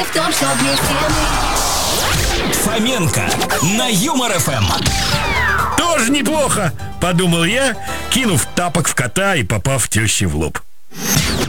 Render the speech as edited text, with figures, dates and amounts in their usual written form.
В том, что вместе мы. Фоменко на Юмор ФМ. Тоже неплохо, подумал я, кинув тапок в кота и попав теще в лоб.